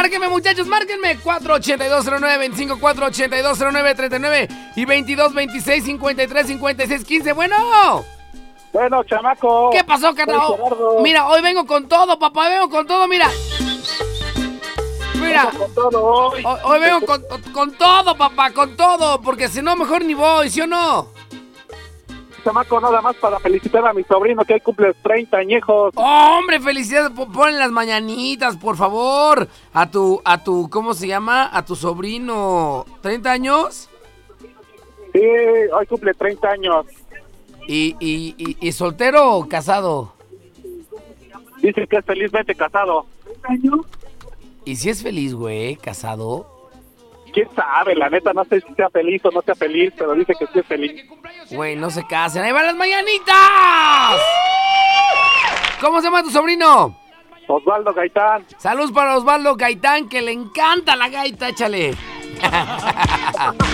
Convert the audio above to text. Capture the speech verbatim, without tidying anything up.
Márquenme, muchachos, márquenme. cuatro ochenta y dos cero nueve veinticinco, cuatro ochenta y dos cero nueve treinta y nueve y veintidós veintiséis cincuenta y tres cincuenta y seis quince. Bueno. Bueno, chamaco. ¿Qué pasó, carnal? Mira, hoy vengo con todo, papá, vengo con todo, mira. Mira, con todo hoy. hoy, hoy vengo con, con todo, papá, con todo, porque si no, mejor ni voy, ¿sí o no? Chamaco, nada más para felicitar a mi sobrino que hoy cumple treinta añejos. Oh, hombre, felicidades, ponle las mañanitas, por favor. A tu, a tu, ¿cómo se llama? A tu sobrino. ¿treinta años? Sí, hoy cumple treinta años. ¿Y, y, y, y soltero o casado? Dice que es felizmente casado. ¿Y si es feliz, güey, casado? ¿Quién sabe? La neta, no sé si sea feliz o no sea feliz, pero dice que sí es feliz. Güey, no se casen. ¡Ahí van las mañanitas! ¿Cómo se llama tu sobrino? Osvaldo Gaitán. Saludos para Osvaldo Gaitán, que le encanta la gaita, échale.